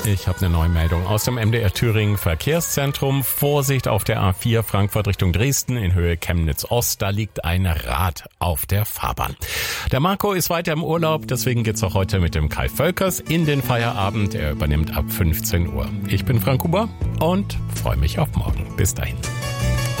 Ich habe eine neue Meldung aus dem MDR Thüringen Verkehrszentrum. Vorsicht auf der A4 Frankfurt Richtung Dresden in Höhe Chemnitz Ost. Da liegt ein Rad auf der Fahrbahn. Der Marco ist weiter im Urlaub, deswegen geht's auch heute mit dem Kai Völkers in den Feierabend. Er übernimmt ab 15 Uhr. Ich bin Frank Huber und freue mich auf morgen. Bis dahin.